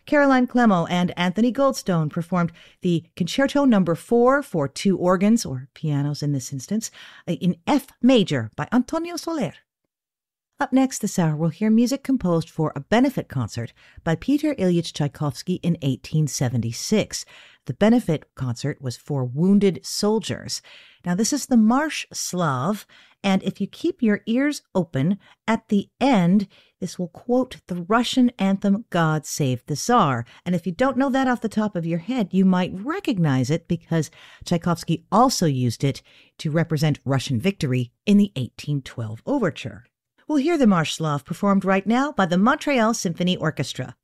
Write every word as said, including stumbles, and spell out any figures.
Caroline Clemo and Anthony Goldstone performed the Concerto Number Four for two organs, or pianos in this instance, in F major by Antonio Soler. Up next this hour, we'll hear music composed for a benefit concert by Peter Ilyich Tchaikovsky in eighteen seventy-six. The benefit concert was for wounded soldiers. Now, this is the Marsh Slav, and if you keep your ears open, at the end, this will quote the Russian anthem, God Save the Tsar. And if you don't know that off the top of your head, you might recognize it because Tchaikovsky also used it to represent Russian victory in the eighteen twelve overture. We'll hear the Marsh Slav performed right now by the Montreal Symphony Orchestra.